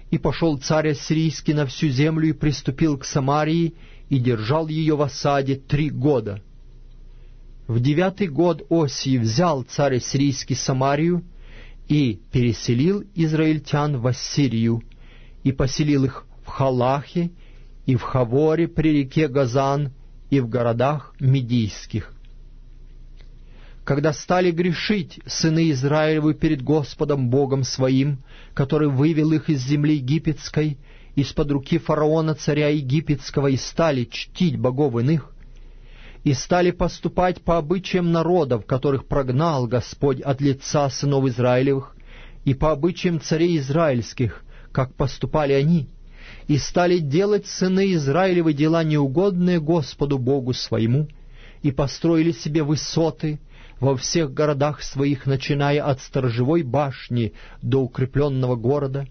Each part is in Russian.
И пошел царь ассирийский на всю землю и приступил к Самарии, и держал ее в осаде 3 года. В 9-й год Осии взял царь ассирийский Самарию и переселил израильтян в Ассирию, и поселил их в Халахе, и в Хаворе при реке Газан, и в городах медийских. Когда стали грешить сыны Израилевы перед Господом Богом своим, который вывел их из земли египетской, из-под руки фараона царя египетского, и стали чтить богов иных, и стали поступать по обычаям народов, которых прогнал Господь от лица сынов Израилевых, и по обычаям царей израильских, как поступали они, и стали делать сыны Израилевы дела неугодные Господу Богу своему, и построили себе высоты во всех городах своих, начиная от сторожевой башни до укрепленного города,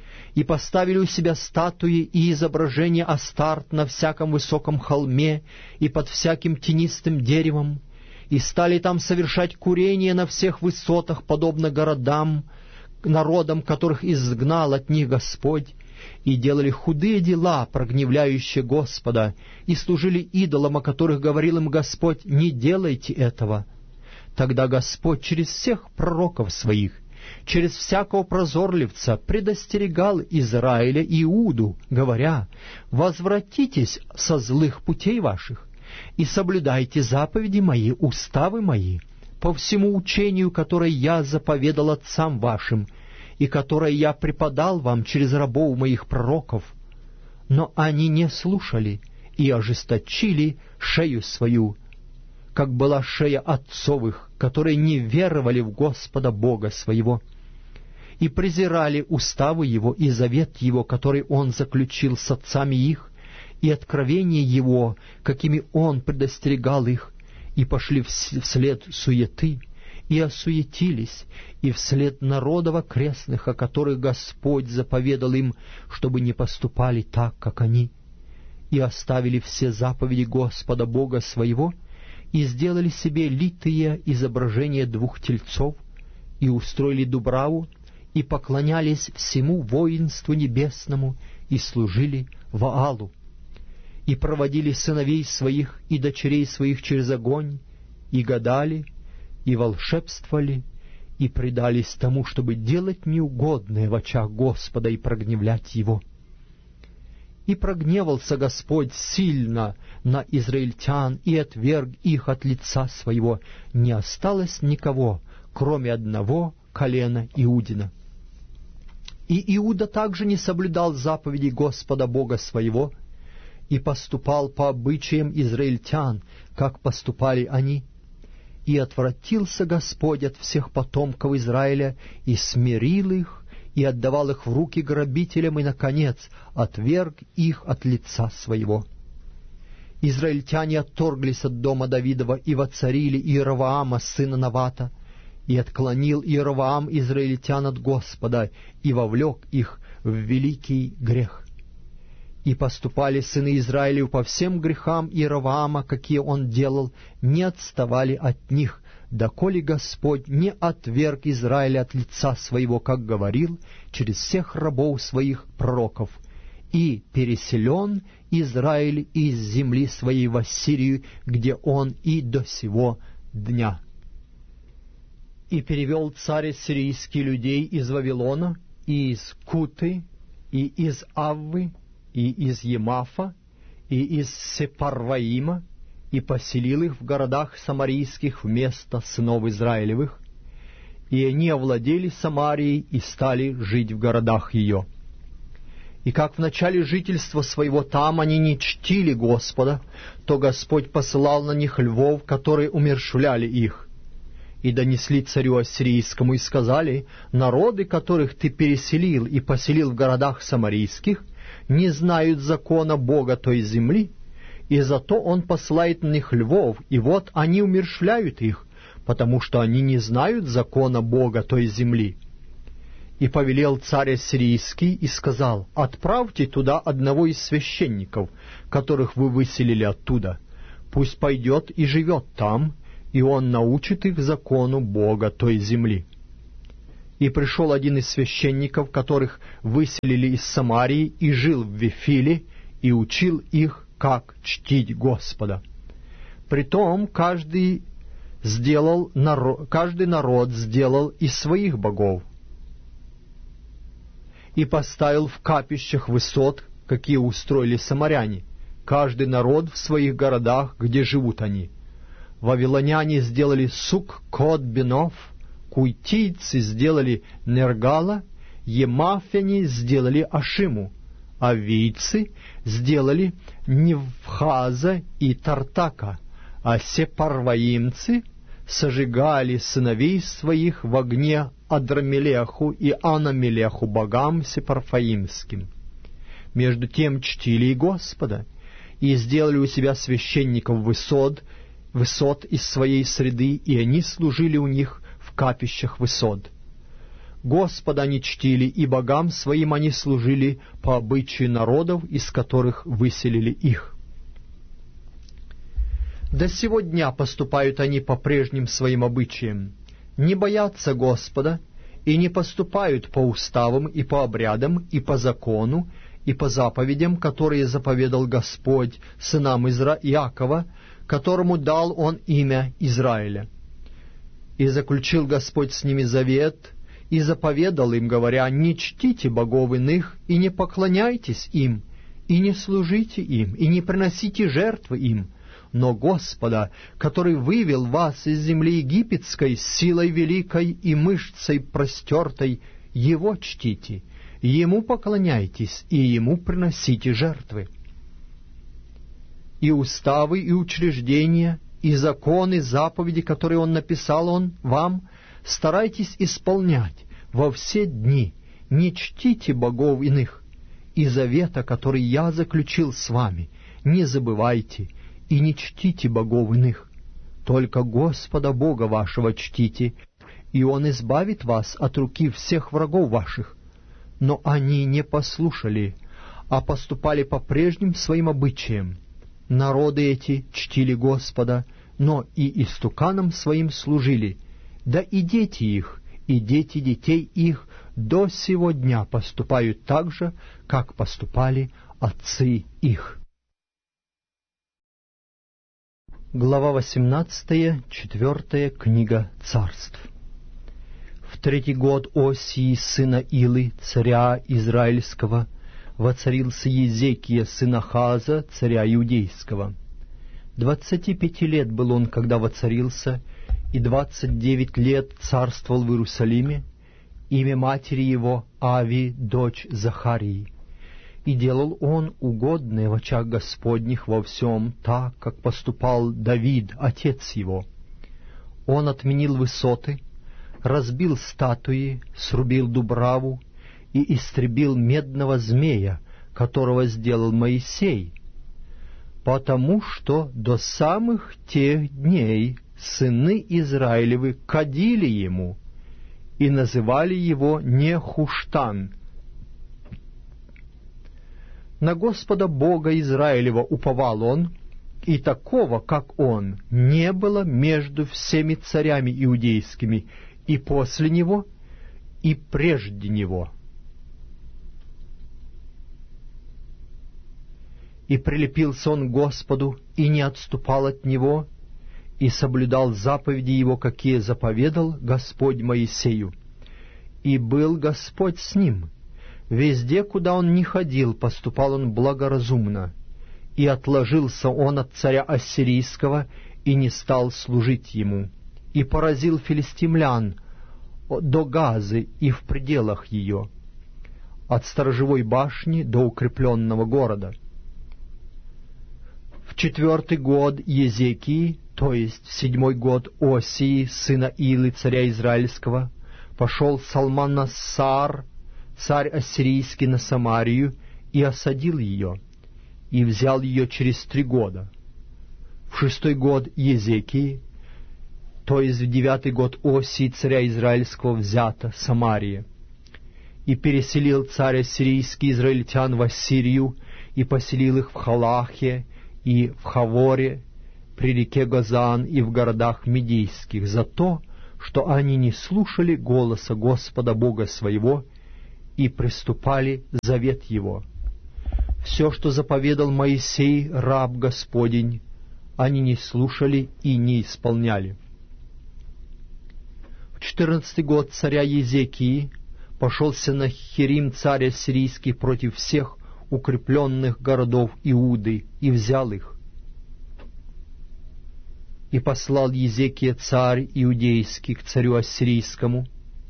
и поставили у себя статуи и изображения Астарт на всяком высоком холме и под всяким тенистым деревом, и стали там совершать курение на всех высотах, подобно городам, народам, которых изгнал от них Господь, и делали худые дела, прогневляющие Господа, и служили идолам, о которых говорил им Господь: «Не делайте этого». Тогда Господь через всех пророков своих, через всякого прозорливца предостерегал Израиля и Иуду, говоря: «Возвратитесь со злых путей ваших, и соблюдайте заповеди мои, уставы мои, по всему учению, которое я заповедал отцам вашим, и которое я преподал вам через рабов моих пророков». Но они не слушали и ожесточили шею свою, как была шея отцовых, которые не веровали в Господа Бога своего, и презирали уставы Его и завет Его, который Он заключил с отцами их, и откровения Его, какими Он предостерегал их, и пошли вслед суеты, и осуетились, и вслед народов окрестных, о которых Господь заповедал им, чтобы не поступали так, как они, и оставили все заповеди Господа Бога своего, и сделали себе литые изображения 2 тельцов, и устроили дубраву, и поклонялись всему воинству небесному, и служили Ваалу, и проводили сыновей своих и дочерей своих через огонь, и гадали, и волшебствовали, и предались тому, чтобы делать неугодное в очах Господа и прогневлять Его. И прогневался Господь сильно на израильтян, и отверг их от лица своего. Не осталось никого, кроме одного колена Иудина. И Иуда также не соблюдал заповедей Господа Бога своего, и поступал по обычаям израильтян, как поступали они. И отвратился Господь от всех потомков Израиля, и смирил их, и отдавал их в руки грабителям, и, наконец, отверг их от лица своего. Израильтяне отторглись от дома Давидова и воцарили Иеровоама, сына Навата, и отклонил Иеровоам израильтян от Господа, и вовлек их в великий грех. И поступали сыны Израилев по всем грехам Иеровоама, какие он делал, не отставали от них, доколе Господь не отверг Израиля от лица своего, как говорил, через всех рабов своих пророков, и переселен Израиль из земли своей в Ассирию, где он и до сего дня. И перевел царь ассирийский людей из Вавилона, и из Куты, и из Аввы, и из Емафа, и из Сепарваима, и поселил их в городах самарийских вместо сынов Израилевых, и они овладели Самарией и стали жить в городах ее. И как в начале жительства своего там они не чтили Господа, то Господь посылал на них львов, которые умерщвляли их. И донесли царю ассирийскому и сказали: «Народы, которых ты переселил и поселил в городах самарийских, не знают закона Бога той земли, и зато он посылает на них львов, и вот они умерщвляют их, потому что они не знают закона Бога той земли». И повелел царь ассирийский и сказал: «Отправьте туда одного из священников, которых вы выселили оттуда, пусть пойдет и живет там, и он научит их закону Бога той земли». И пришел один из священников, которых выселили из Самарии, и жил в Вифиле, и учил их, как чтить Господа. Притом каждый народ сделал из своих богов и поставил в капищах высот, какие устроили самаряне, каждый народ в своих городах, где живут они. Вавилоняне сделали Сук-Кот-Бенов, куйтийцы сделали Нергала, емафяне сделали Ашиму, авийцы сделали Невхаза и Тартака, а сепарваимцы сожигали сыновей своих в огне Адрамелеху и Анамелеху, богам сепарфаимским. Между тем чтили и Господа, и сделали у себя священников высот из своей среды, и они служили у них в капищах высот. Господа они чтили, и богам своим они служили по обычаю народов, из которых выселили их. До сего дня поступают они по прежним своим обычаям, не боятся Господа, и не поступают по уставам и по обрядам, и по закону, и по заповедям, которые заповедал Господь сынам Иакова, которому дал Он имя Израиля. И заключил Господь с ними завет, и заповедал им, говоря: «Не чтите богов иных, и не поклоняйтесь им, и не служите им, и не приносите жертвы им, но Господа, который вывел вас из земли египетской силой великой и мышцей простертой, Его чтите, Ему поклоняйтесь, и Ему приносите жертвы». И уставы, и учреждения, и законы, заповеди, которые Он написал вам, старайтесь исполнять во все дни, не чтите богов иных, и завета, который я заключил с вами, не забывайте, и не чтите богов иных. Только Господа Бога вашего чтите, и Он избавит вас от руки всех врагов ваших. Но они не послушали, а поступали по прежним своим обычаям. Народы эти чтили Господа, но и истуканам своим служили, да и дети их, и дети детей их до сего дня поступают так же, как поступали отцы их. Глава 18, 4 книга Царств. В 3-й год Осии, сына Илы, царя Израильского, воцарился Езекия, сын Ахаза, царя Иудейского. 25 лет был он, когда воцарился, и 29 лет царствовал в Иерусалиме. Имя матери его Ави, дочь Захарии. И делал он угодное в очах Господних во всем, так, как поступал Давид, отец его. Он отменил высоты, разбил статуи, срубил дубраву и истребил медного змея, которого сделал Моисей, потому что до самых тех дней сыны Израилевы кадили ему и называли его Нехуштан. На Господа Бога Израилева уповал он, и такого, как он, не было между всеми царями иудейскими, и после него, и прежде него. И прилепился он к Господу, и не отступал от Него, и соблюдал заповеди Его, какие заповедал Господь Моисею. И был Господь с ним. Везде, куда он ни ходил, поступал он благоразумно. И отложился он от царя Ассирийского, и не стал служить ему. И поразил филистимлян до Газы и в пределах ее, от сторожевой башни до укрепленного города. В 4-й год Езекии, то есть в 7-й год Осии, сына Илы, царя Израильского, пошел Салманасар, царь ассирийский, на Самарию, и осадил ее, и взял ее через 3 года. В 6-й год Езекии, то есть в 9-й год Осии, царя Израильского, взята Самария. И переселил царь ассирийский израильтян в Ассирию, и поселил их в Халахе, и в Хаворе, при реке Газан, и в городах Медийских. Зато что они не слушали голоса Господа Бога своего и приступали завет Его. Все, что заповедал Моисей, раб Господень, они не слушали и не исполняли. В 14 год царя Езекии пошел Сенахерим, царь ассирийский, против всех укрепленных городов Иуды и взял их. И послал Езекия царь иудейский к царю ассирийскому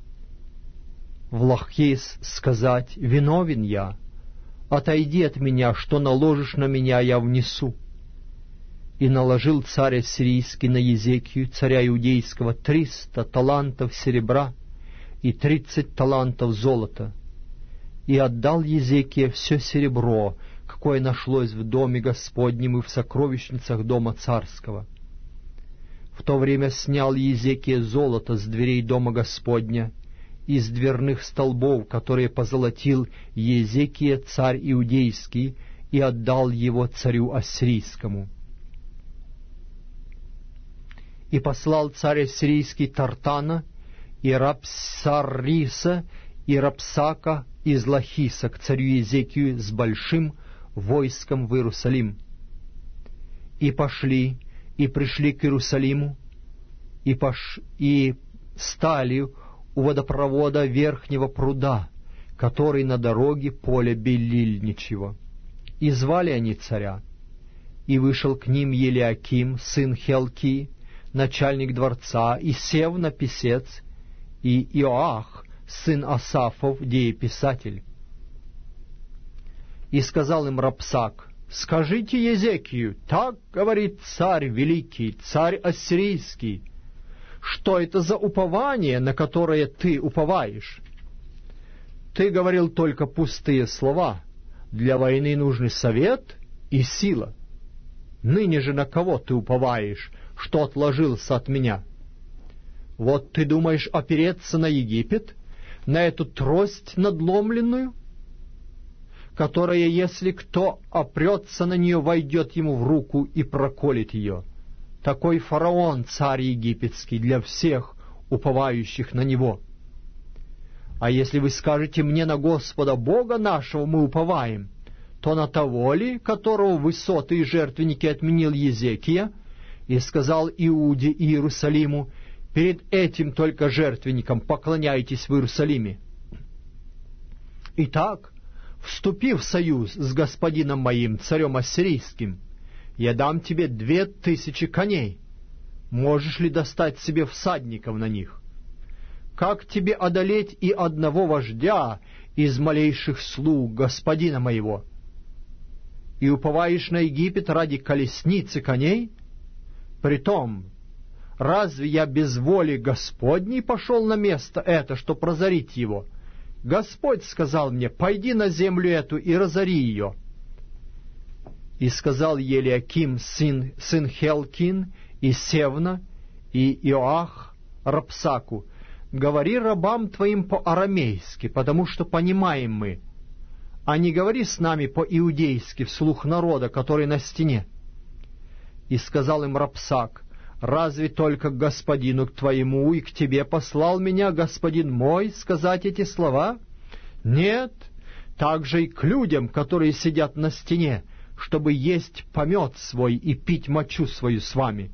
в Лахис сказать: «Виновен я, отойди от меня, что наложишь на меня, я внесу». И наложил царь ассирийский на Езекию, царя иудейского, 300 талантов серебра и 30 талантов золота. И отдал Езекия все серебро, какое нашлось в доме Господнем и в сокровищницах дома царского. В то время снял Езекия золото с дверей дома Господня, из дверных столбов, которые позолотил Езекия царь иудейский, и отдал его царю ассирийскому. И послал царь ассирийский Тартана и Рапсариса и Рапсака из Лахиса к царю Езекию с большим войском в Иерусалим. И пошли, и пришли к Иерусалиму, и стали у водопровода верхнего пруда, который на дороге поля Белильничьего. И звали они царя. И вышел к ним Елиаким, сын Хелкии, начальник дворца, и Севна, писец, и Иоах, сын Асафов, дееписатель. И сказал им Рапсак: «Скажите Езекию, так говорит царь великий, царь ассирийский, что это за упование, на которое ты уповаешь? Ты говорил только пустые слова. Для войны нужны совет и сила. Ныне же на кого ты уповаешь, что отложился от меня? Вот ты думаешь опереться на Египет, на эту трость надломленную, которая, если кто опрется на нее, войдет ему в руку и проколет ее. Такой фараон, царь египетский, для всех уповающих на него. А если вы скажете мне: на Господа Бога нашего мы уповаем, то на того ли, которого высоты и жертвенники отменил Езекия, и сказал Иуде и Иерусалиму: перед этим только жертвенником поклоняйтесь в Иерусалиме? Итак, вступив в союз с господином моим, царем ассирийским, я дам тебе 2000 коней. Можешь ли достать себе всадников на них? Как тебе одолеть и одного вождя из малейших слуг господина моего? И уповаешь на Египет ради колесницы коней? Притом, разве я без воли Господней пошел на место это, чтоб разорить его? Господь сказал мне: пойди на землю эту и разори ее. И сказал Елиаким, сын Хелкин, и Севна, и Иоах Рапсаку: говори рабам твоим по-арамейски, потому что понимаем мы, а не говори с нами по-иудейски вслух народа, который на стене. И сказал им Рапсак: разве только к господину к твоему и к тебе послал меня господин мой сказать эти слова? Нет, также и к людям, которые сидят на стене, чтобы есть помет свой и пить мочу свою с вами.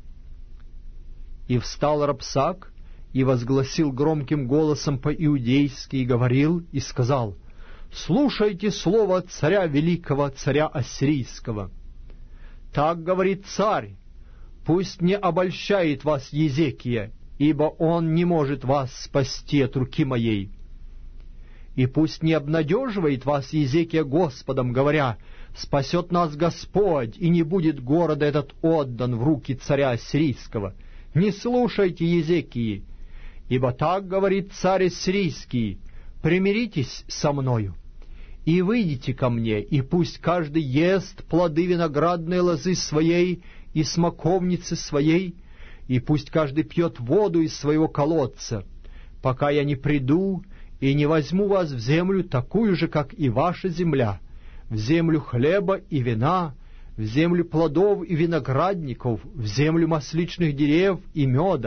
И встал Рапсак и возгласил громким голосом по-иудейски, и говорил, и сказал: слушайте слово царя великого, царя ассирийского. Так говорит царь: пусть не обольщает вас Езекия, ибо он не может вас спасти от руки моей. И пусть не обнадеживает вас Езекия Господом, говоря: спасет нас Господь, и не будет города этот отдан в руки царя ассирийского. Не слушайте Езекии, ибо так говорит царь ассирийский: примиритесь со мною и выйдите ко мне, и пусть каждый ест плоды виноградной лозы своей и смоковницы своей, и пусть каждый пьет воду из своего колодца, пока я не приду и не возьму вас в землю такую же, как и ваша земля, в землю хлеба и вина, в землю плодов и виноградников, в землю масличных дерев и меда,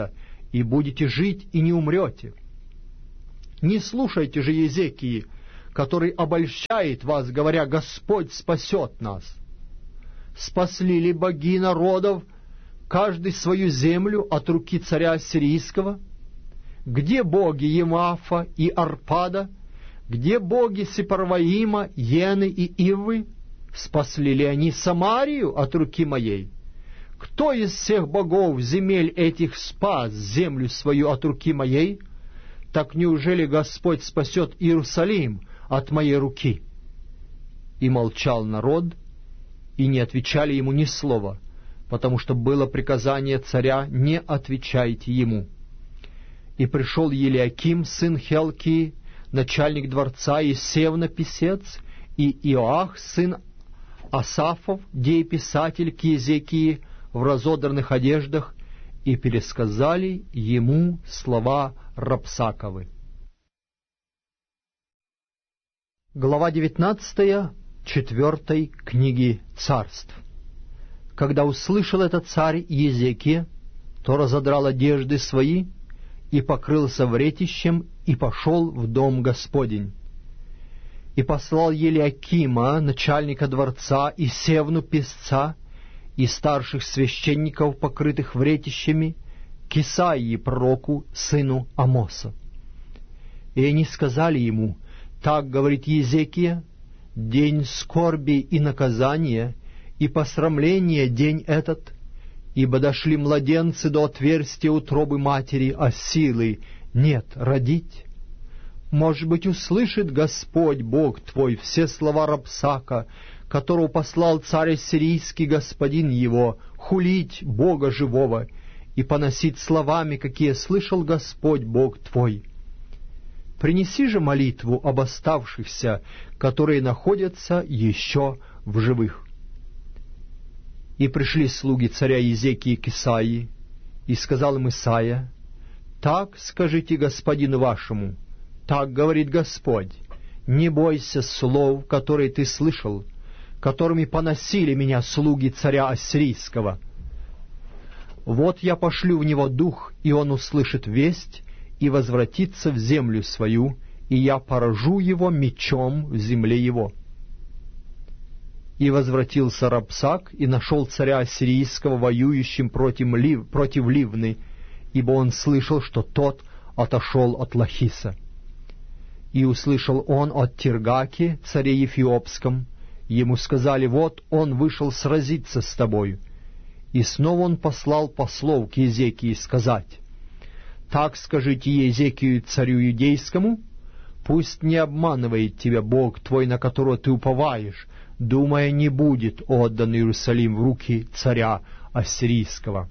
и будете жить, и не умрете. Не слушайте же Езекии, который обольщает вас, говоря: Господь спасет нас. Спасли ли боги народов, каждый свою землю от руки царя ассирийского? Где боги Емафа и Арпада? Где боги Сепарваима, Йены и Ивы? Спасли ли они Самарию от руки моей? Кто из всех богов земель этих спас землю свою от руки моей? Так неужели Господь спасет Иерусалим от моей руки? И молчал народ, и не отвечали ему ни слова, потому что было приказание царя: не отвечайте ему. И пришел Елиаким, сын Хелкии, начальник дворца, и Севна, писец, и Иоах, сын Асафов, дееписатель, к Езекии в разодранных одеждах, и пересказали ему слова Рабсаковы. Глава 19 4 книги Царств. Когда услышал это царь Езекия, то разодрал одежды свои и покрылся вретищем, и пошел в дом Господень. И послал Елиакима, начальника дворца, и Севну, писца, и старших священников, покрытых вретищами, к Исаии пророку, сыну Амоса. И они сказали ему: так говорит Езекия, день скорби и наказания, и посрамления день этот, ибо дошли младенцы до отверстия утробы матери, а силы нет родить. Может быть, услышит Господь Бог твой все слова Рабсака, которого послал царь ассирийский господин его, хулить Бога живого и поносить словами, какие слышал Господь Бог твой. Принеси же молитву об оставшихся, которые находятся еще в живых. И пришли слуги царя Езекии к Исаии, и сказал им Исаия: так скажите господину вашему, так говорит Господь: не бойся слов, которые ты слышал, которыми поносили меня слуги царя ассирийского. Вот я пошлю в него дух, и он услышит весть, и возвратится в землю свою, и я поражу его мечом в земле его. И возвратился Рабсак, и нашел царя ассирийского воюющим против Ливны, ибо он слышал, что тот отошел от Лахиса. И услышал он от Тиргаки, царе Ефиопском. Ему сказали: вот он вышел сразиться с тобою. И снова он послал послов к Езекии сказать: так скажите Езекию царю иудейскому: пусть не обманывает тебя Бог твой, на которого ты уповаешь, думая, не будет отдан Иерусалим в руки царя ассирийского.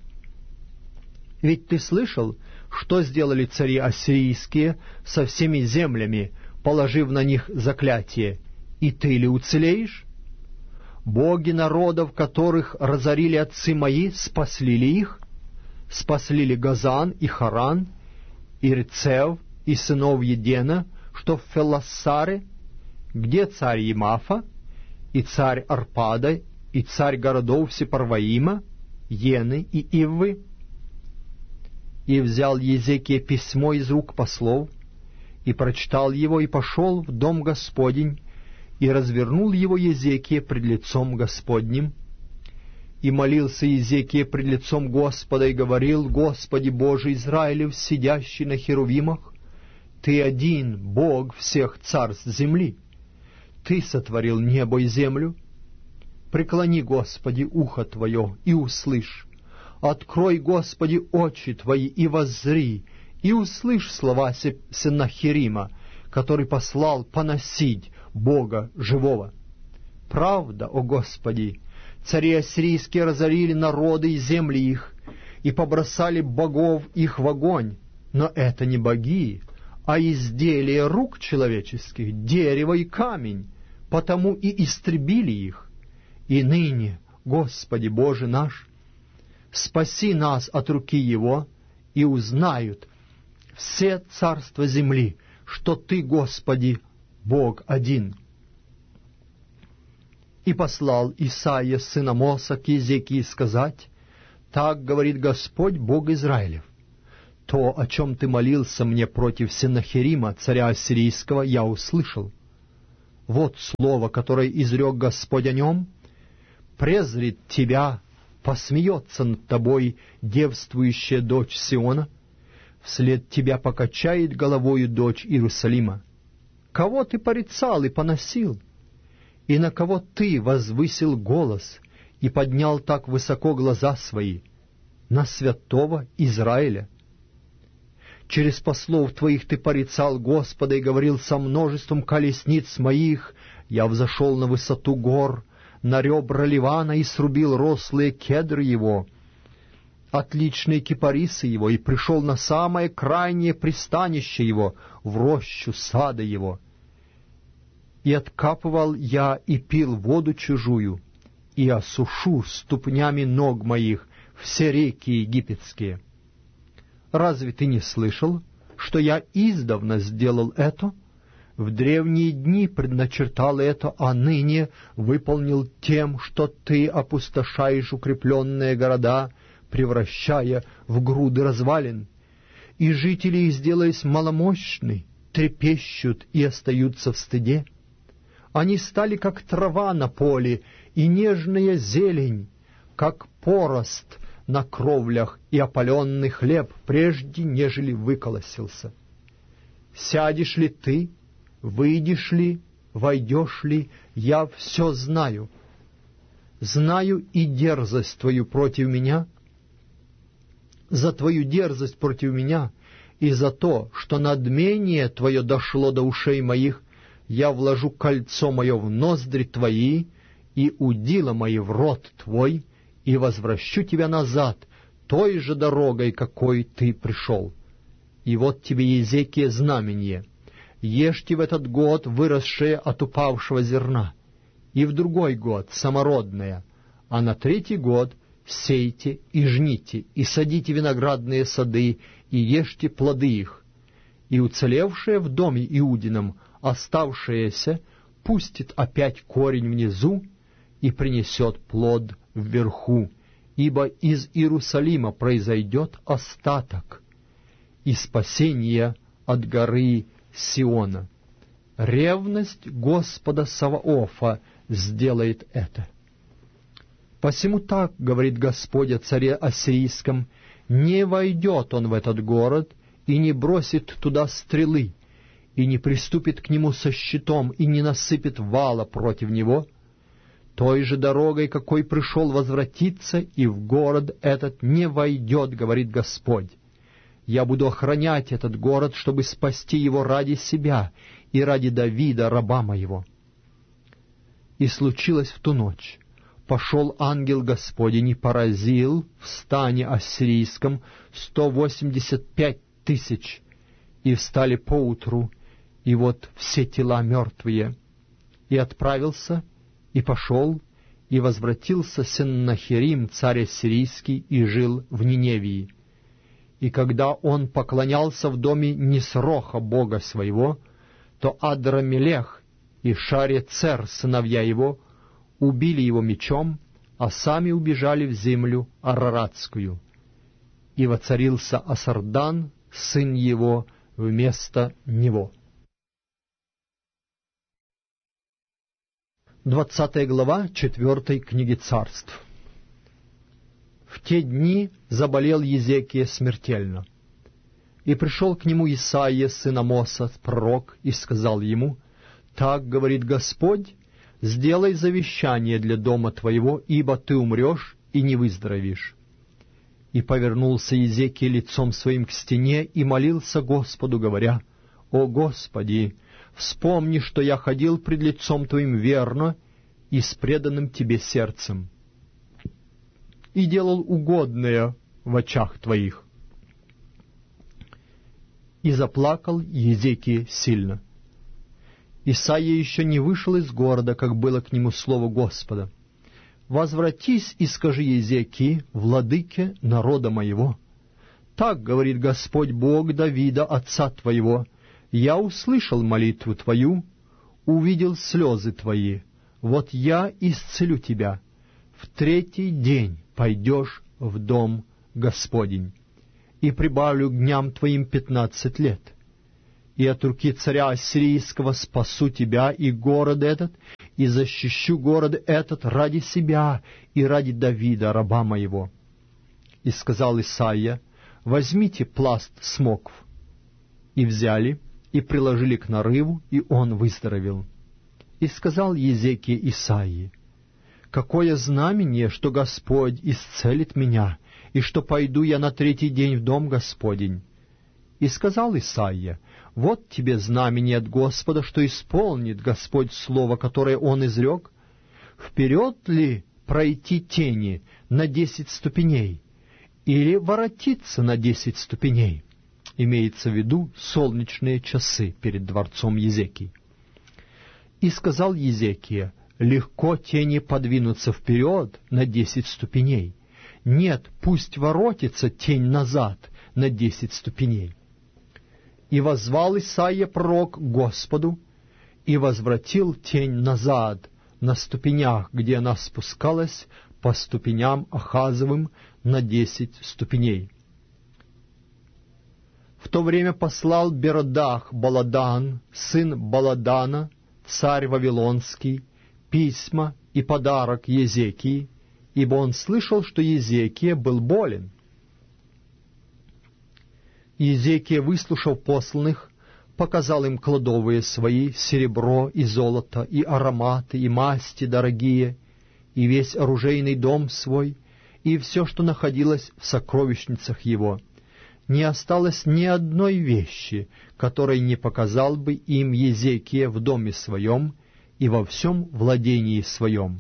Ведь ты слышал, что сделали цари ассирийские со всеми землями, положив на них заклятие, и ты ли уцелеешь? Боги народов, которых разорили отцы мои, спасли ли их? Спасли ли Газан и Харан, и Рецев, и сынов Едена, что в Фелассаре? Где царь Емафа, и царь Арпада, и царь городов Сепарваима, Йены и Иввы? И взял Езекия письмо из рук послов, и прочитал его, и пошел в дом Господень, и развернул его Езекия пред лицом Господним. И молился Езекия пред лицом Господа, и говорил: Господи Боже Израилев, сидящий на херувимах, Ты один, Бог всех царств земли. Ты сотворил небо и землю. Преклони, Господи, ухо Твое, и услышь. Открой, Господи, очи Твои, и воззри, и услышь слова Сеннахерима, который послал поносить Бога живого. Правда, о Господи, цари ассирийские разорили народы и земли их, и побросали богов их в огонь, но это не боги, а изделия рук человеческих, дерево и камень, потому и истребили их. И ныне, Господи Боже наш, спаси нас от руки его, и узнают все царства земли, что Ты, Господи, Бог один. И послал Исаия, сын Амоса, к Езекии сказать: так говорит Господь, Бог Израилев: То, о чем ты молился мне против Сеннахерима, царя ассирийского, я услышал. Вот слово, которое изрек Господь о нем: презрит тебя, посмеется над тобой девствующая дочь Сиона, вслед тебя покачает головою дочь Иерусалима. Кого ты порицал и поносил? И на кого ты возвысил голос и поднял так высоко глаза свои? На святого Израиля. Через послов твоих ты порицал Господа и говорил: со множеством колесниц моих я взошел на высоту гор, на ребра Ливана, и срубил рослые кедры его, отличные кипарисы его, и пришел на самое крайнее пристанище его, в рощу сада его. И откапывал я и пил воду чужую, и осушу ступнями ног моих все реки египетские. Разве ты не слышал, что я издавна сделал это? В древние дни предначертал это, а ныне выполнил тем, что ты опустошаешь укрепленные города, превращая в груды развалин. И жители их, сделаясь маломощны, трепещут и остаются в стыде. Они стали как трава на поле, и нежная зелень, как порост на кровлях, и опаленный хлеб, прежде нежели выколосился. Сядешь ли ты, выйдешь ли, войдешь ли, я все знаю. Знаю и дерзость твою против меня. За твою дерзость против меня и за то, что надмение твое дошло до ушей моих, я вложу кольцо мое в ноздри твои и удила мои в рот твой, и возвращу тебя назад той же дорогой, какой ты пришел. И вот тебе, Иезекия, знамение: ешьте в этот год выросшее от упавшего зерна, и в другой год самородное, а на третий год сейте и жните, и садите виноградные сады, и ешьте плоды их, и уцелевшее в доме Иудином, оставшееся, пустит опять корень внизу и принесет плод вверху, ибо из Иерусалима произойдет остаток и спасение от горы Сиона. Ревность Господа Саваофа сделает это. Посему так говорит Господь о царе ассирийском: не войдет он в этот город и не бросит туда стрелы, и не приступит к нему со щитом, и не насыпет вала против него. Той же дорогой, какой пришел, возвратиться, и в город этот не войдет, говорит Господь. Я буду охранять этот город, чтобы спасти его ради себя и ради Давида, раба моего. И случилось в ту ночь: пошел ангел Господень и поразил в стане ассирийском 185 тысяч, и встали поутру, и вот все тела мертвые. И отправился, и пошел, и возвратился Сеннахерим, царь ассирийский, и жил в Ниневии. И когда он поклонялся в доме Нисроха, бога своего, то Адрамелех и Шарецер, сыновья его, убили его мечом, а сами убежали в землю Араратскую. И воцарился Асардан, сын его, вместо него. 20 глава 4 книги Царств. В те дни заболел Иезекия смертельно. И пришел к нему Исаия, сын Амоса, пророк, и сказал ему: «Так говорит Господь, сделай завещание для дома твоего, ибо ты умрешь и не выздоровеешь». И повернулся Иезекия лицом своим к стене и молился Господу, говоря: «О Господи, вспомни, что я ходил пред лицом Твоим верно и с преданным Тебе сердцем, и делал угодное в очах Твоих». И заплакал Иезекия сильно. Исаия еще не вышел из города, как было к нему слово Господа: «Возвратись и скажи Иезекии, владыке народа моего: так говорит Господь Бог Давида, отца твоего: я услышал молитву твою, увидел слезы твои, вот я исцелю тебя. В третий день пойдешь в дом Господень». и прибавлю к дням твоим 15 лет. И от руки царя ассирийского спасу тебя и город этот, и защищу город этот ради себя и ради Давида, раба моего». И сказал Исаия: «Возьмите пласт смокв». И взяли, и приложили к нарыву, и он выздоровел. И сказал Езекия Исаии: «Какое знамение, что Господь исцелит меня, и что пойду я на 3-й день в дом Господень?» И сказал Исаия: «Вот тебе знамение от Господа, что исполнит Господь слово, которое Он изрек. Вперед ли пройти тени на 10 ступеней, или воротиться на 10 ступеней?» Имеется в виду солнечные часы перед дворцом Езекии. И сказал Езекия: «Легко тени подвинуться вперед на 10 ступеней. Нет, пусть воротится тень назад на 10 ступеней». И воззвал Исаия пророк к Господу, и возвратил тень назад на ступенях, где она спускалась по ступеням Ахазовым на 10 ступеней. В то время послал Беродах Баладан, сын Баладана, царь Вавилонский, письма и подарок Езекии, ибо он слышал, что Езекия был болен. Езекия, выслушав посланных, показал им кладовые свои, серебро и золото, и ароматы, и масти дорогие, и весь оружейный дом свой, и все, что находилось в сокровищницах его. Не осталось ни одной вещи, которой не показал бы им Езекия в доме своем и во всем владении своем.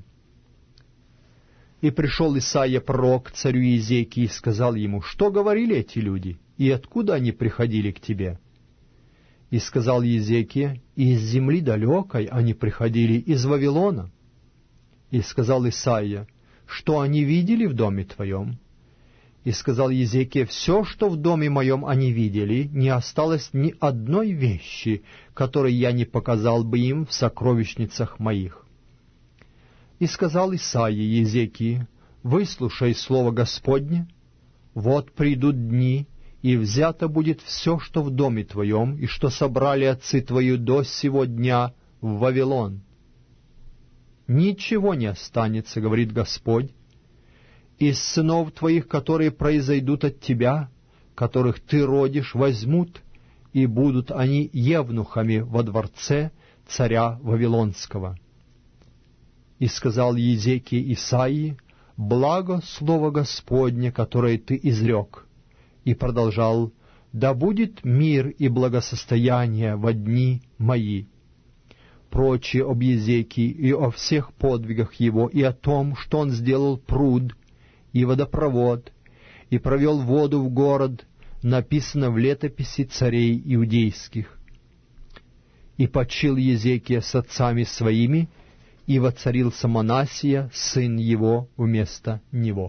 И пришел Исаия пророк к царю Езекии и сказал ему: «Что говорили эти люди, и откуда они приходили к тебе?» И сказал Езекия: «Из земли далекой они приходили, из Вавилона». И сказал Исаия: «Что они видели в доме твоем?» И сказал Езекия: «Все, что в доме моем они видели, не осталось ни одной вещи, которой я не показал бы им в сокровищницах моих». И сказал Исаия Езекии: «Выслушай слово Господне. Вот придут дни, и взято будет все, что в доме твоем, и что собрали отцы твои до сего дня в Вавилон. Ничего не останется, говорит Господь, из сынов твоих, которые произойдут от тебя, которых ты родишь, возьмут, и будут они евнухами во дворце царя Вавилонского». И сказал Езекия Исаии: «Благо слово Господне, которое ты изрек». И продолжал: «Да будет мир и благосостояние во дни мои». Прочее об Езекии и о всех подвигах его, и о том, что он сделал пруд и водопровод, и провел воду в город, написано в летописи царей иудейских. И почил Езекия с отцами своими, и воцарился Манасия, сын его, вместо него.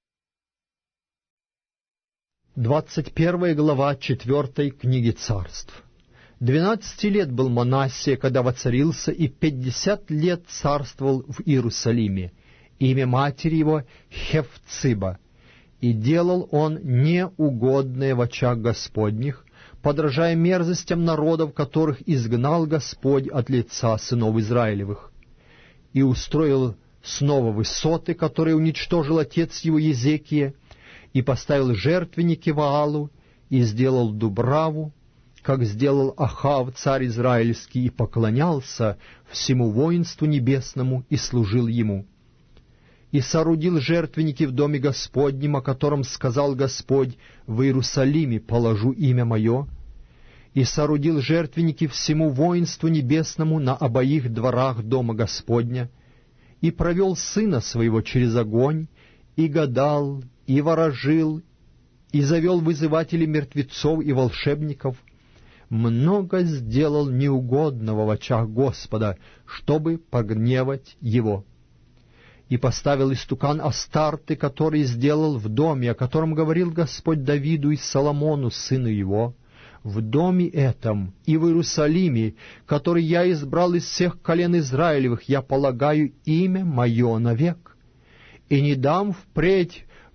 21 глава 4 книги Царств. 12 лет был Манассия, когда воцарился, и 50 лет царствовал в Иерусалиме. Имя матери его Хефциба. И делал он неугодное в очах Господних, подражая мерзостям народов, которых изгнал Господь от лица сынов Израилевых. И устроил снова высоты, которые уничтожил отец его Езекия, и поставил жертвенники Ваалу, и сделал Дубраву, как сделал Ахав, царь израильский, и поклонялся всему воинству небесному, и служил ему. И соорудил жертвенники в доме Господнем, о котором сказал Господь: «В Иерусалиме положу имя мое». И соорудил жертвенники всему воинству небесному на обоих дворах дома Господня, и провел сына своего через огонь, и гадал, и ворожил, и завел вызывателей мертвецов и волшебников. Много сделал неугодного в очах Господа, чтобы погневать его. И поставил истукан Астарты, который сделал в доме, о котором говорил Господь Давиду и Соломону, сыну его: «В доме этом и в Иерусалиме, который я избрал из всех колен Израилевых, я полагаю имя мое навек, и не дам впредь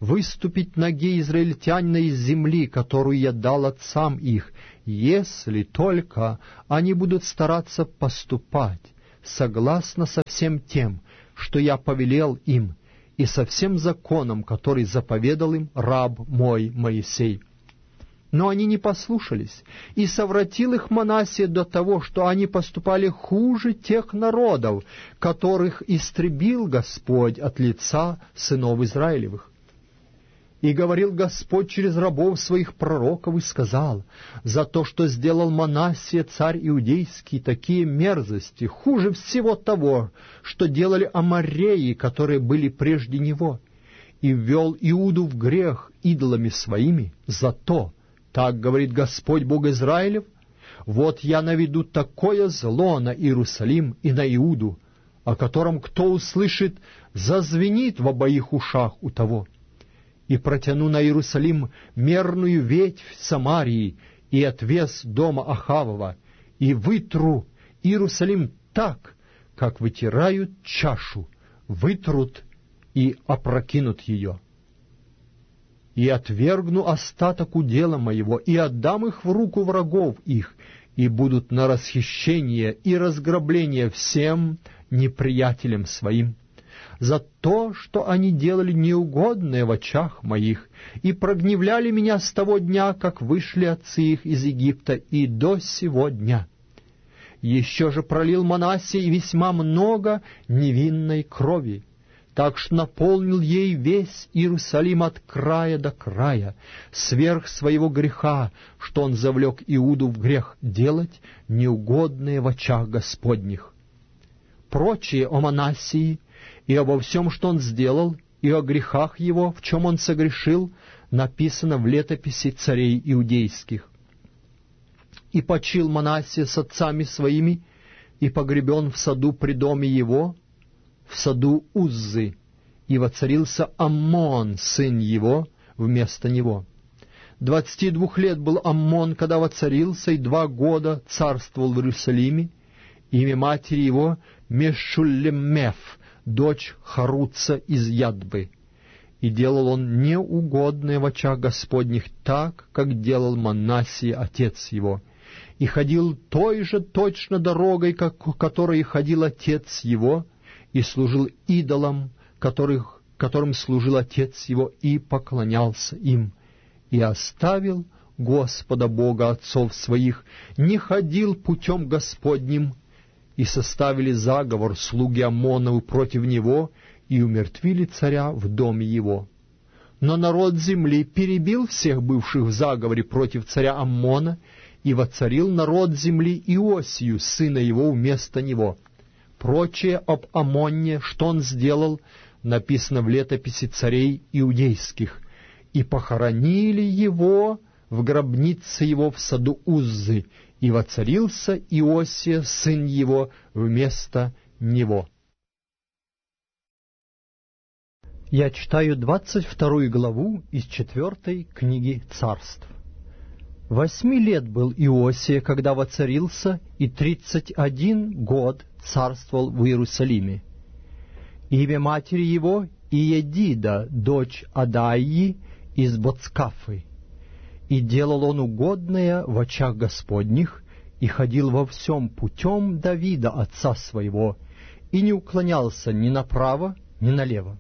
выступить ноге израильтянина из земли, которую я дал отцам их, если только они будут стараться поступать согласно со всем тем, что я повелел им, и со всем законом, который заповедал им раб мой Моисей. Но они не послушались, и совратил их Манассия до того, что они поступали хуже тех народов, которых истребил Господь от лица сынов Израилевых. И говорил Господь через рабов своих пророков и сказал: «За то, что сделал Манассия, царь иудейский, такие мерзости, хуже всего того, что делали амореи, которые были прежде него, и ввел Иуду в грех идолами своими, за то, так говорит Господь Бог Израилев, вот я наведу такое зло на Иерусалим и на Иуду, о котором кто услышит, зазвенит в обоих ушах у того. И протяну на Иерусалим мерную ветвь Самарии и отвес дома Ахавова, и вытру Иерусалим так, как вытирают чашу, вытрут и опрокинут ее. И отвергну остаток удела моего, и отдам их в руку врагов их, и будут на расхищение и разграбление всем неприятелям своим, за то, что они делали неугодное в очах моих, и прогневляли меня с того дня, как вышли отцы их из Египта, и до сего дня. Еще же пролил Манассия весьма много невинной крови, так что наполнил ей весь Иерусалим от края до края, сверх своего греха, что он завлек Иуду в грех делать неугодное в очах Господних. Прочее о Манассии и обо всем, что он сделал, и о грехах его, в чем он согрешил, написано в летописи царей иудейских. И почил Манассия с отцами своими, и погребен в саду при доме его, в саду Уззы, и воцарился Аммон, сын его, вместо него. 22 лет был Аммон, когда воцарился, и 2 года царствовал в Иерусалиме. Имя матери его Мешуллемеф, дочь Харуца из Ядбы. И делал он неугодное в очах Господних так, как делал Манассия, отец его, и ходил той же точно дорогой, которой ходил отец его, и служил идолам, которым служил отец его, и поклонялся им, и оставил Господа Бога отцов своих, не ходил путем Господним, и составили заговор слуги Аммоновы против него, и умертвили царя в доме его. Но народ земли перебил всех бывших в заговоре против царя Аммона, и воцарил народ земли Иосию, сына его, вместо него. Прочее об Аммоне, что он сделал, написано в летописи царей иудейских. И похоронили его в гробнице его в саду Уззы, и воцарился Иосия, сын его, вместо него. Я читаю 22 главу из 4 книги Царств. 8 лет был Иосия, когда воцарился, и 31 год царствовал в Иерусалиме. Имя матери его Иедида, дочь Адаии из Боцкафы. И делал он угодное в очах Господних, и ходил во всем путем Давида, отца своего, и не уклонялся ни направо, ни налево.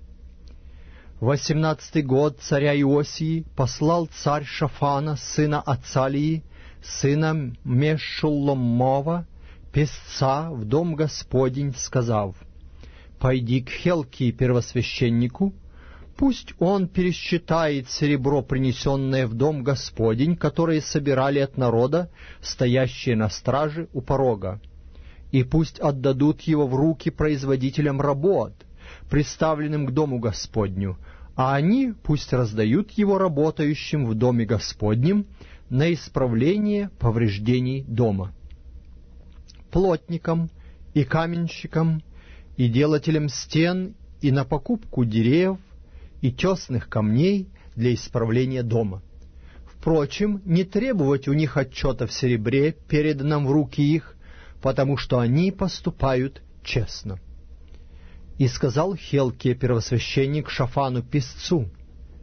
18 год царя Иосии послал царь Шафана, сына Ацалии, сына Мешулломова, песца, в дом Господень, сказав: «Пойди к Хелкии первосвященнику, пусть он пересчитает серебро, принесенное в дом Господень, которое собирали от народа, стоящие на страже у порога, и пусть отдадут его в руки производителям работ, представленным к дому Господню, а они пусть раздают его работающим в доме Господнем на исправление повреждений дома, плотникам и каменщикам, и делателям стен, и на покупку деревьев и тесных камней для исправления дома. Впрочем, не требовать у них отчета в серебре, переданном в руки их, потому что они поступают честно». И сказал Хелкия первосвященник Шафану песцу: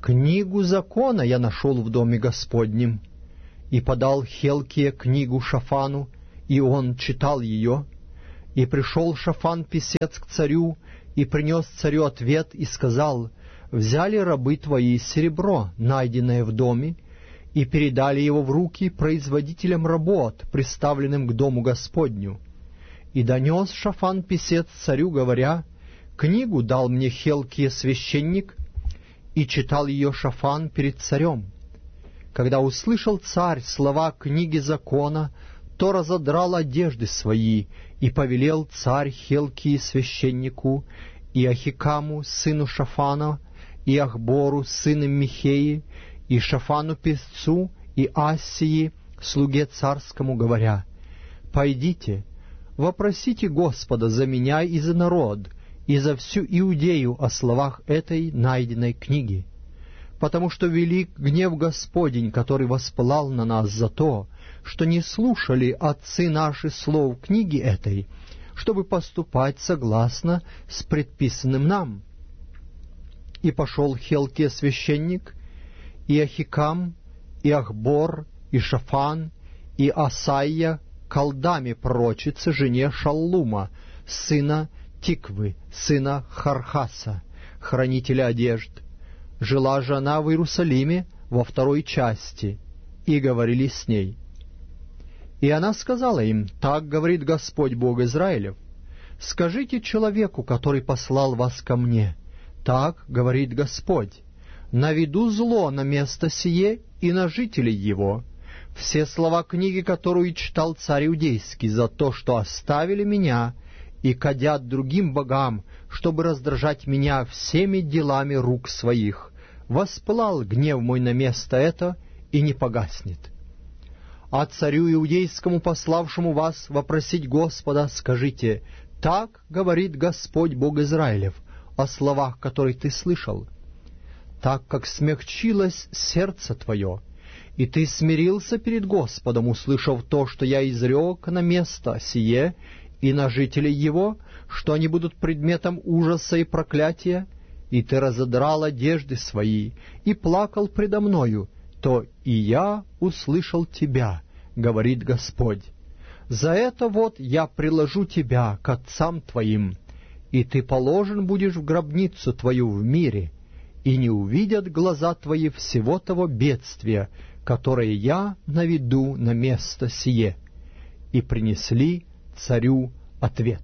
«Книгу закона я нашел в доме Господнем». И подал Хилкия книгу Шафану, и он читал ее. И пришел Шафан писец к царю, и принес царю ответ, и сказал: «Взяли рабы твои серебро, найденное в доме, и передали его в руки производителям работ, приставленным к дому Господню». И донес Шафан писец царю, говоря: «Книгу дал мне Хилкия священник», и читал ее Шафан перед царем. Когда услышал царь слова книги закона, то разодрал одежды свои, и повелел царь Хилкии священнику, и Ахикаму, сыну Шафана, и Ахбору, сыну Михеи, и Шафану песцу, и Ассии, слуге царскому, говоря: «Пойдите, вопросите Господа за меня и за народ, и за всю Иудею о словах этой найденной книги. Потому что велик гнев Господень, который воспылал на нас за то, что не слушали отцы наши слов книги этой, чтобы поступать согласно с предписанным нам». И пошел Хилкия священник, и Ахикам, и Ахбор, и Шафан, и Асайя к Алдаме пророчице, жене Шаллума, сына Тиквы, сына Хархаса, хранителя одежд. Жила же она в Иерусалиме во второй части, и говорили с ней. И она сказала им: «Так говорит Господь Бог Израилев: скажите человеку, который послал вас ко мне, так говорит Господь: наведу зло на место сие и на жителей его. Все слова книги, которую читал царь Иудейский, за то, что оставили меня и кадят другим богам, чтобы раздражать меня всеми делами рук своих, воспылал гнев мой на место это и не погаснет. А царю Иудейскому, пославшему вас вопросить Господа, скажите: так говорит Господь Бог Израилев о словах, которые ты слышал. Так как смягчилось сердце твое, и ты смирился перед Господом, услышав то, что я изрек на место сие и на жителей его, что они будут предметом ужаса и проклятия, и ты разодрал одежды свои и плакал предо мною, то и я услышал тебя, говорит Господь. За это вот я приложу тебя к отцам твоим, и ты положен будешь в гробницу твою в мире, и не увидят глаза твои всего того бедствия, которое я наведу на место сие». И принесли царю ответ.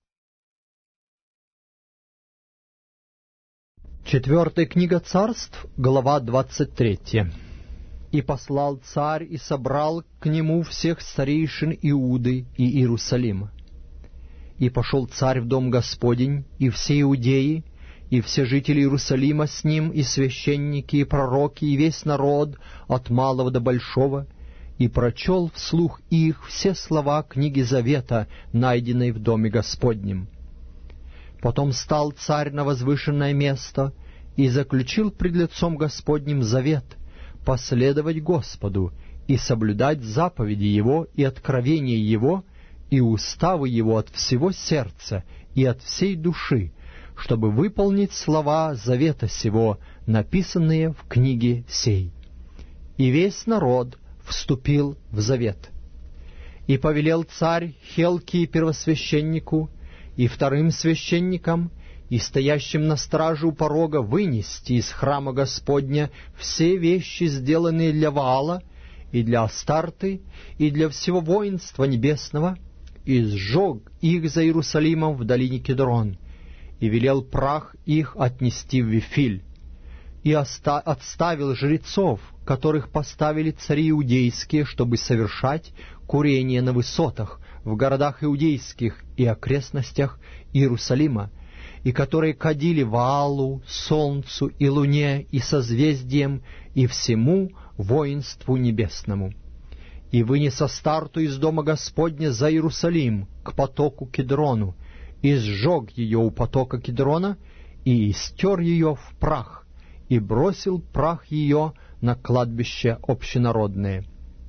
4 книга Царств, глава 23. «И послал царь и собрал к нему всех старейшин Иуды и Иерусалима. И пошел царь в дом Господень, и все иудеи, и все жители Иерусалима с ним, и священники, и пророки, и весь народ, от малого до большого, и прочел вслух их все слова книги Завета, найденной в доме Господнем. Потом стал царь на возвышенное место и заключил пред лицом Господним завет последовать Господу и соблюдать заповеди Его и откровения Его и уставы Его от всего сердца и от всей души, чтобы выполнить слова завета сего, написанные в книге сей. И весь народ вступил в завет. И повелел царь Хилкии первосвященнику и вторым священникам и стоящим на страже у порога вынести из храма Господня все вещи, сделанные для Ваала и для Астарты и для всего воинства небесного, и сжег их за Иерусалимом в долине Кедрон, и велел прах их отнести в Вифиль, и отставил жрецов, которых поставили цари иудейские, чтобы совершать курение на высотах в городах иудейских и окрестностях Иерусалима, и которые кадили Ваалу, солнцу и луне и созвездиям и всему воинству небесному. И вынес Астарту из дома Господня за Иерусалим к потоку Кедрону, и сжег ее у потока Кедрона, и истер ее в прах, и бросил прах ее на кладбище общенародное.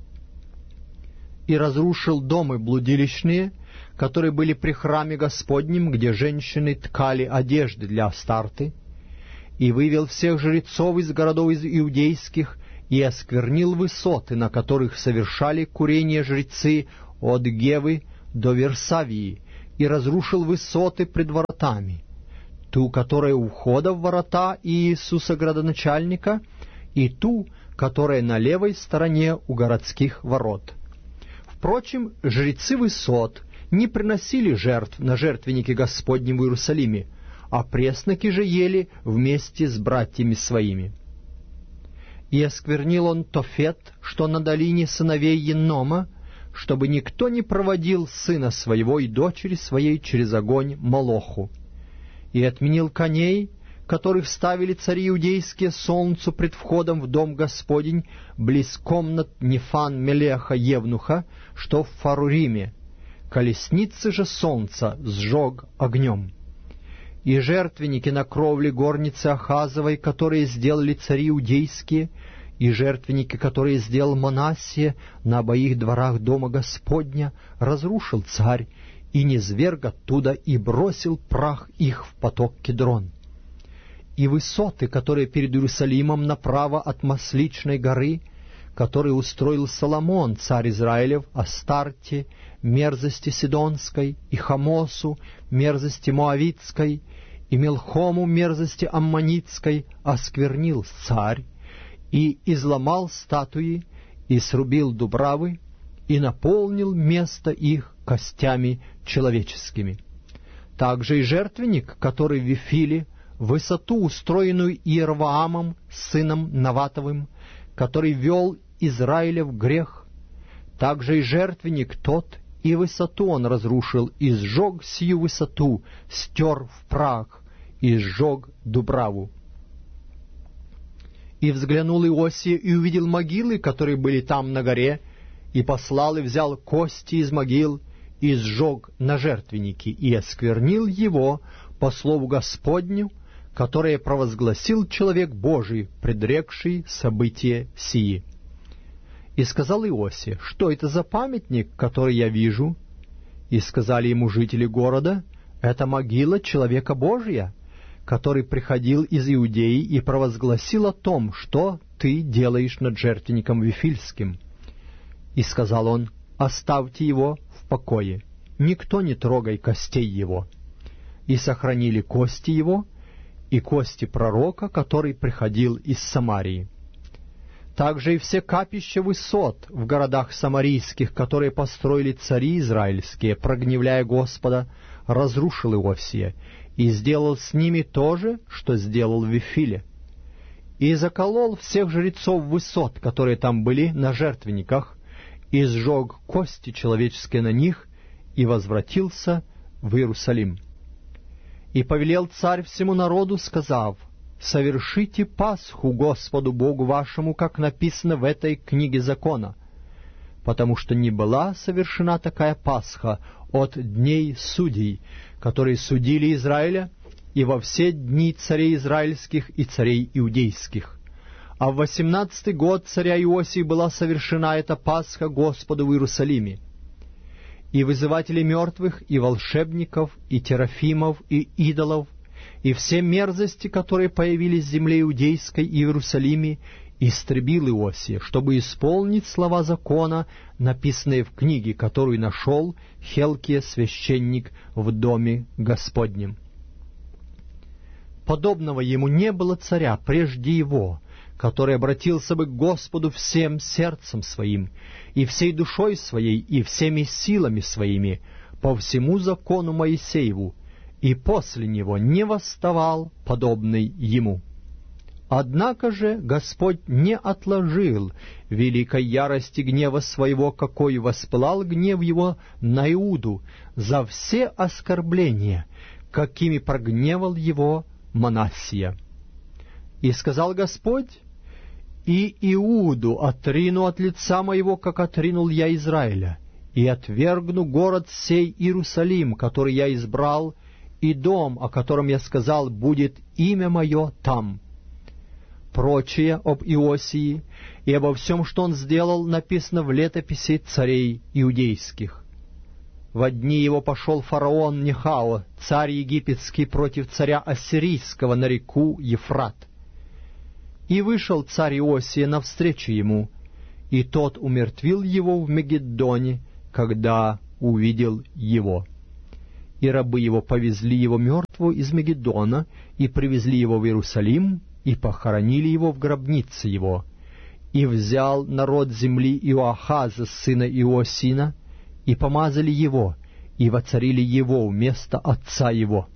И разрушил домы блудилищные, которые были при храме Господнем, где женщины ткали одежды для Астарты, и вывел всех жрецов из городов иудейских, и осквернил высоты, на которых совершали курение жрецы от Гевы до Версавии, и разрушил высоты пред воротами, ту, которая у входа в ворота Иисуса градоначальника, и ту, которая на левой стороне у городских ворот. Впрочем, жрецы высот не приносили жертв на жертвеннике Господнем в Иерусалиме, а пресноки же ели вместе с братьями своими. И осквернил он Тофет, что на долине сыновей Еннома, чтобы никто не проводил сына своего и дочери своей через огонь Молоху. И отменил коней, которых ставили цари иудейские солнцу пред входом в дом Господень, близ комнат Нефан-Мелеха Евнуха, что в Фаруриме. Колесницы же солнца сжег огнем. И жертвенники на кровле горницы Ахазовой, которые сделали цари иудейские, и жертвенники, которые сделал Манассия на обоих дворах дома Господня, разрушил царь, и низверг оттуда, и бросил прах их в поток Кедрон. И высоты, которые перед Иерусалимом направо от Масличной горы, которые устроил Соломон, царь Израилев, Астарте, мерзости Сидонской, и Хамосу, мерзости Моавитской, и Мелхому, мерзости Аммонитской, осквернил царь, и изломал статуи, и срубил дубравы, и наполнил место их костями человеческими. Также и жертвенник, который в Вифиле, высоту, устроенную Иеровоамом, сыном Наватовым, который вел Израиля в грех, также и жертвенник тот, и высоту он разрушил, и сжег сию высоту, стер в прах, и сжег дубраву. И взглянул Иосия, и увидел могилы, которые были там на горе, и послал и взял кости из могил, и сжег на жертвеннике, и осквернил его по слову Господню, которое провозгласил человек Божий, предрекший события сии. И сказал Иосия: что это за памятник, который я вижу? И сказали ему жители города: это могила человека Божия, который приходил из Иудеи и провозгласил о том, что ты делаешь над жертвенником Вифильским. И сказал он: оставьте его в покое, никто не трогай костей его. И сохранили кости его, и кости пророка, который приходил из Самарии. Также и все капища высот в городах самарийских, которые построили цари израильские, прогневляя Господа, разрушил Иосия, и сделал с ними то же, что сделал в Вифиле. И заколол всех жрецов высот, которые там были на жертвенниках, и сжег кости человеческие на них, и возвратился в Иерусалим. И повелел царь всему народу, сказав: совершите Пасху Господу Богу вашему, как написано в этой книге закона, потому что не была совершена такая Пасха от дней судей, которые судили Израиля, и во все дни царей израильских и царей иудейских. А в 18-й год царя Иосии была совершена эта Пасха Господу в Иерусалиме. И вызыватели мертвых, и волшебников, и терафимов, и идолов, и все мерзости, которые появились в земле иудейской и в Иерусалиме, истребил Иосия, чтобы исполнить слова закона, написанные в книге, которую нашел Хелкия, священник, в доме Господнем. Подобного ему не было царя прежде его, который обратился бы к Господу всем сердцем своим, и всей душой своей, и всеми силами своими, по всему закону Моисееву, и после него не восставал подобный ему. Однако же Господь не отложил великой ярости гнева своего, какой воспылал гнев его на Иуду за все оскорбления, какими прогневал его Манассия. И сказал Господь: «И Иуду отрину от лица моего, как отринул я Израиля, и отвергну город сей Иерусалим, который я избрал, и дом, о котором я сказал, будет имя мое там». Прочее об Иосии и обо всем, что он сделал, написано в летописи царей иудейских. во дни его пошел фараон Нехао, царь египетский, против царя ассирийского на реку Ефрат. И вышел царь Иосия навстречу ему, и тот умертвил его в Мегиддоне, когда увидел его. И рабы его повезли его мертвого из Мегиддона, и привезли его в Иерусалим, и похоронили его в гробнице его. И взял народ земли Иоахаза, сына Иосина, и помазали его, и воцарили его вместо отца его.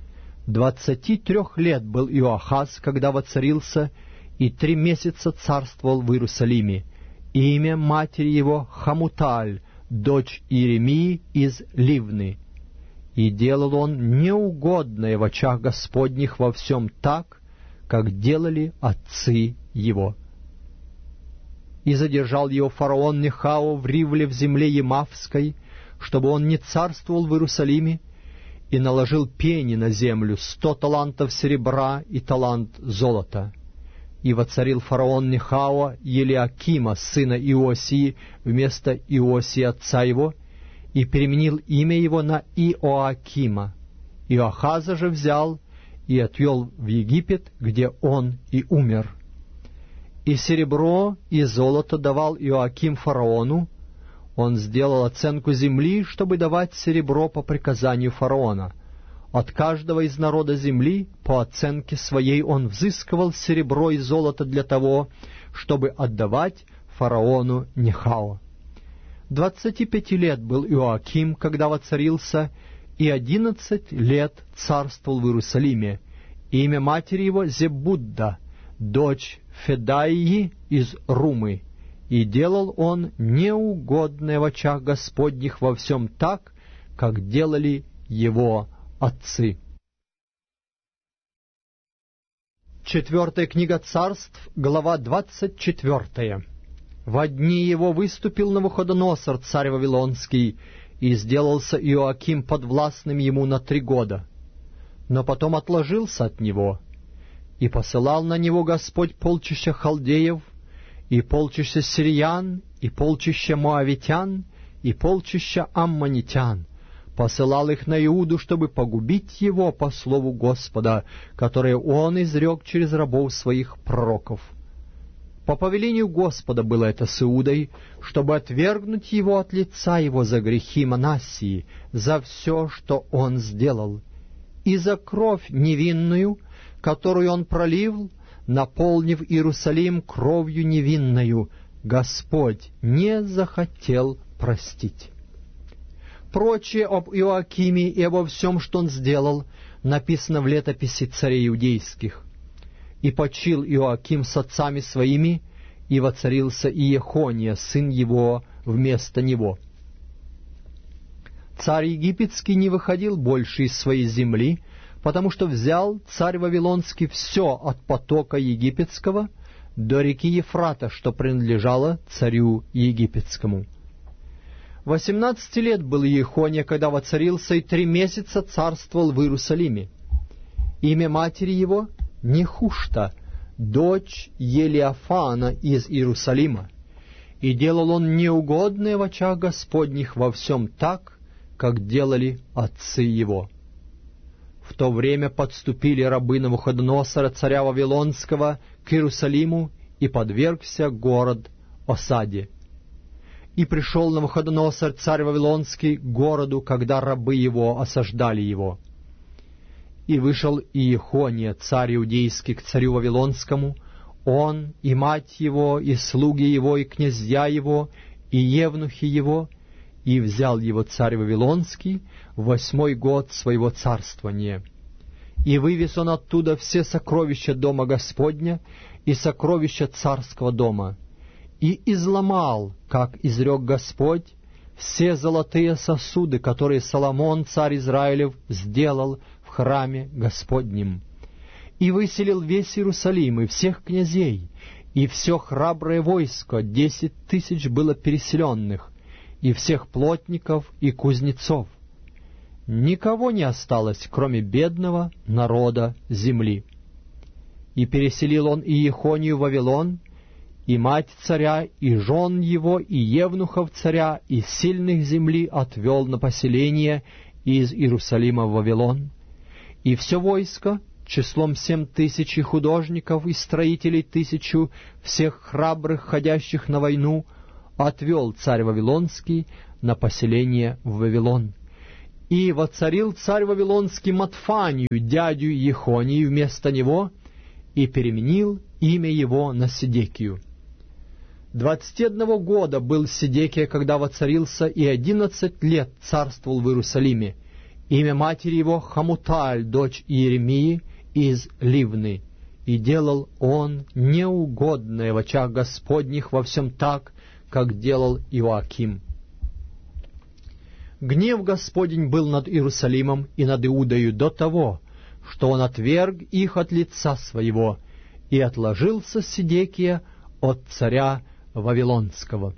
23 лет был Иоахаз, когда воцарился, и 3 месяца царствовал в Иерусалиме. Имя матери его Хамуталь, дочь Иеремии из Ливны. И делал он неугодное в очах Господних во всем так, как делали отцы его. И задержал его фараон Нехао в Ривле в земле Емавской, чтобы он не царствовал в Иерусалиме, и наложил пени на землю 100 талантов серебра и талант золота. И воцарил фараон Нехао Елиакима, сына Иосии, вместо Иосии отца его, и переменил имя его на Иоакима. Иоахаза же взял и отвел в Египет, где он и умер. И серебро, и золото давал Иоаким фараону. Он сделал оценку земли, чтобы давать серебро по приказанию фараона. От каждого из народа земли по оценке своей он взыскивал серебро и золото для того, чтобы отдавать фараону Нехао. 25 лет был Иоаким, когда воцарился, и 11 лет царствовал в Иерусалиме. Имя матери его Зебудда, дочь Федаии из Румы. И делал он неугодное в очах Господних во всем так, как делали его отцы. 4 книга Царств, глава 24. Во дни его выступил Навуходоносор, царь Вавилонский, и сделался Иоаким подвластным ему на 3 года. Но потом отложился от него, и посылал на него Господь полчища халдеев, и полчища сириян, и полчища моавитян, и полчища аммонитян. Посылал их на Иуду, чтобы погубить его по слову Господа, которое он изрек через рабов своих пророков. По повелению Господа было это с Иудой, чтобы отвергнуть его от лица его за грехи Манассии, за все, что он сделал, и за кровь невинную, которую он пролил, наполнив Иерусалим кровью невинною, Господь не захотел простить. Прочее об Иоакиме и обо всем, что он сделал, написано в летописи царей иудейских. И почил Иоаким с отцами своими, и воцарился Иехония, сын его, вместо него. Царь египетский не выходил больше из своей земли, потому что взял царь Вавилонский все от потока египетского до реки Ефрата, что принадлежало царю египетскому. 18 лет был Иехония, когда воцарился, и 3 месяца царствовал в Иерусалиме. Имя матери его Нехушта, дочь Елиафана из Иерусалима. И делал он неугодное в очах Господних во всем так, как делали отцы его. В то время подступили рабы Навуходоносора, царя Вавилонского, к Иерусалиму, и подвергся город осаде. И пришел Навуходоносор, царь Вавилонский, к городу, когда рабы его осаждали его. И вышел Иехония, царь иудейский, к царю Вавилонскому, он, и мать его, и слуги его, и князья его, и евнухи его, и взял его царь Вавилонский в 8 год своего царствования. И вывез он оттуда все сокровища дома Господня и сокровища царского дома, и изломал, как изрек Господь, все золотые сосуды, которые Соломон, царь Израилев, сделал в храме Господнем, и выселил весь Иерусалим и всех князей, и все храброе войско, 10 000 было переселенных, и всех плотников и кузнецов. Никого не осталось, кроме бедного народа земли. И переселил он Иехонию в Вавилон, и мать царя, и жен его, и евнухов царя, и сильных земли отвел на поселение из Иерусалима в Вавилон. И все войско, числом 7000 и художников и строителей 1000, всех храбрых, ходящих на войну, отвел царь Вавилонский на поселение в Вавилон. И воцарил царь Вавилонский Матфанию, дядю Ехонии, вместо него, и переменил имя его на Седекию. 21 года был Седекия, когда воцарился, и 11 лет царствовал в Иерусалиме. Имя матери его Хамуталь, дочь Иеремии из Ливны. И делал он неугодное в очах Господних во всем так, как делал Иоаким. Гнев Господень был над Иерусалимом и над Иудою до того, что он отверг их от лица своего, и отложился Седекия от царя Вавилонского.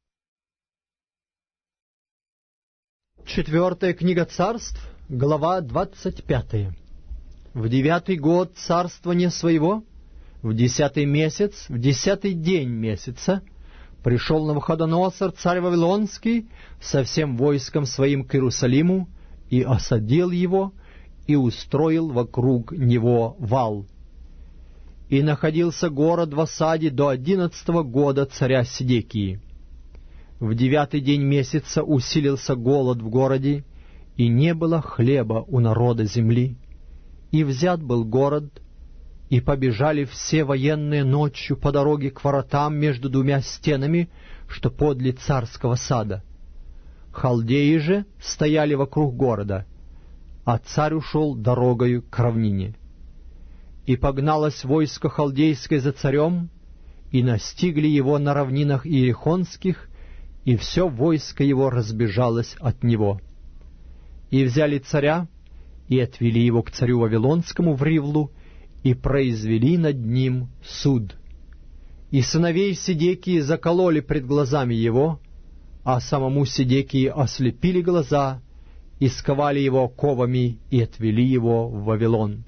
4 книга Царств, глава 25. В 9 год царствования своего, в 10 месяц, в 10 день месяца, пришел Навуходоносор, царь Вавилонский, со всем войском своим к Иерусалиму, и осадил его, и устроил вокруг него вал. И находился город в осаде до 11 года царя Седекии. В 9 день месяца усилился голод в городе, и не было хлеба у народа земли. И взят был город, и побежали все военные ночью по дороге к воротам между двумя стенами, что подле царского сада. Халдеи же стояли вокруг города, а царь ушел дорогою к равнине. И погналось войско халдейское за царем, и настигли его на равнинах иерихонских, и все войско его разбежалось от него. И взяли царя, и отвели его к царю Вавилонскому в Ривлу, и произвели над ним суд. И сыновей Седекии закололи пред глазами его, а самому Седекии ослепили глаза, и сковали его оковами, и отвели его в Вавилон.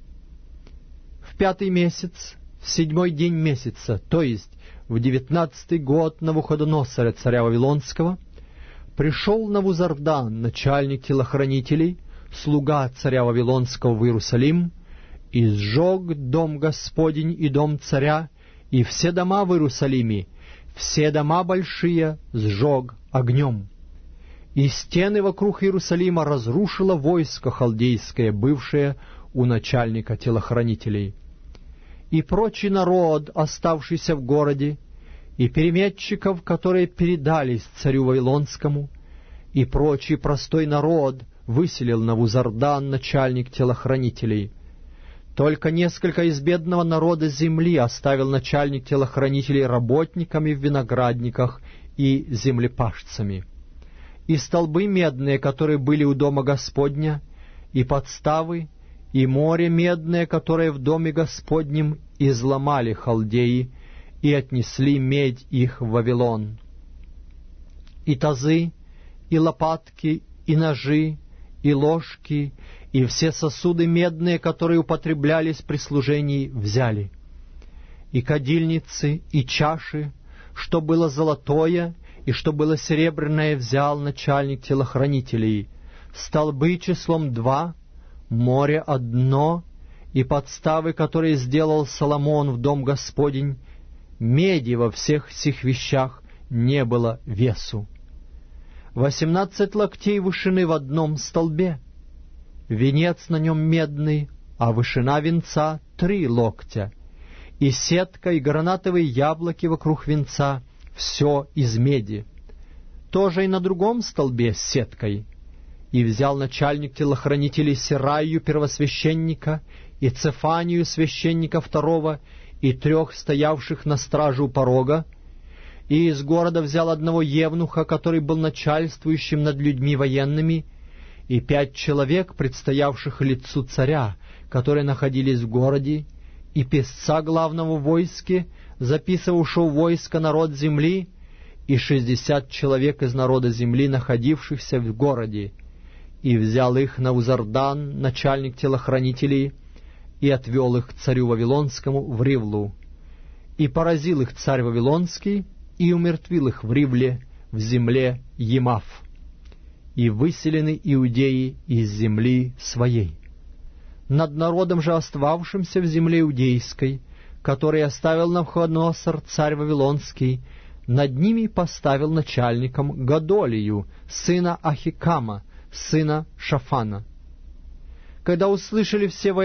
В 5 месяц, в 7 день месяца, то есть в 19 год Навуходоносора, царя Вавилонского, пришел Навузардан, начальник телохранителей, слуга царя Вавилонского в Иерусалим, и сжег дом Господень и дом царя, и все дома в Иерусалиме, все дома большие сжег огнем. И стены вокруг Иерусалима разрушило войско халдейское, бывшее у начальника телохранителей. И прочий народ, оставшийся в городе, и переметчиков, которые передались царю Вавилонскому, и прочий простой народ выселил Навузардан, начальник телохранителей. Только несколько из бедного народа земли оставил начальник телохранителей работниками в виноградниках и землепашцами. И столбы медные, которые были у дома Господня, и подставы, и море медное, которое в доме Господнем, изломали халдеи, и отнесли медь их в Вавилон. И тазы, и лопатки, и ножи, и ложки, и все сосуды медные, которые употреблялись при служении, взяли. И кадильницы, и чаши, что было золотое, и что было серебряное, взял начальник телохранителей. Столбы числом 2, море 1, и подставы, которые сделал Соломон в дом Господень, меди во всех сих вещах не было весу. 18 локтей вышины в одном столбе, венец на нем медный, а вышина венца 3 локтя, и сетка, и гранатовые яблоки вокруг венца, все из меди. Тоже и на другом столбе с сеткой. И взял начальник телохранителей Сераю, первосвященника, и Цефанию, священника 2, и 3 стоявших на страже у порога, и из города взял одного евнуха, который был начальствующим над людьми военными, и 5 человек, предстоявших лицу царя, которые находились в городе, и песца главного в войске, записывавшего войско народ земли, и 60 человек из народа земли, находившихся в городе. И взял их Навузардан, начальник телохранителей, и отвел их к царю Вавилонскому в Ривлу. И поразил их царь Вавилонский, и умертвил их в Ривле, в земле Емав. И выселены иудеи из земли своей. Над народом же, остававшимся в земле иудейской, который оставил Навуходоносор, царь Вавилонский, над ними поставил начальником Годолию, сына Ахикама, сына Шафана. Когда услышали все